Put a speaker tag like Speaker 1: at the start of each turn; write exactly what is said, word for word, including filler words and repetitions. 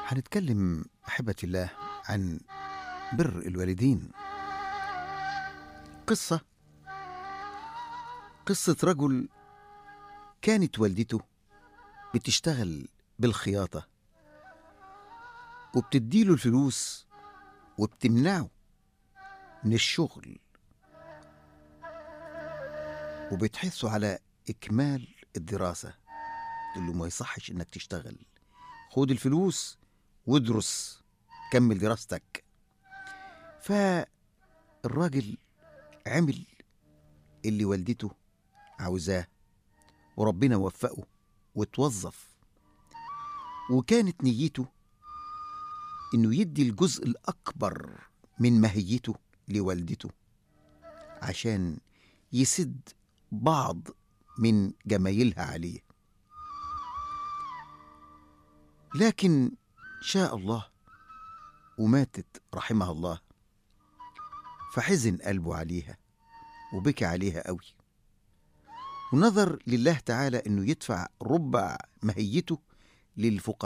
Speaker 1: هنتكلم أحبة الله عن بر الوالدين. قصة قصة رجل كانت والدته بتشتغل بالخياطة وبتديله الفلوس وبتمنعه من الشغل وبتحثه على إكمال الدراسة. تقول له ما يصحش إنك تشتغل، خد الفلوس وادرس، كمل دراستك. فالراجل عمل اللي والدته عاوزاه وربنا وفقه وتوظف، وكانت نيته إنه يدي الجزء الأكبر من ماهيته لوالدته عشان يسد بعض من جمايلها عليه. لكن شاء الله وماتت رحمها الله، فحزن قلبه عليها وبكى عليها قوي، ونظر لله تعالى إنه يدفع ربع ماهيته للفقراء